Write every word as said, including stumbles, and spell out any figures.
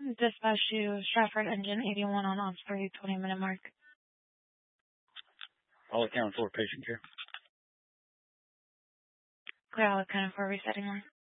Dispatch to Stratford Engine eighty-one on ops for the twenty minute mark. All accounted for patient care. Clear all accounted for resetting line.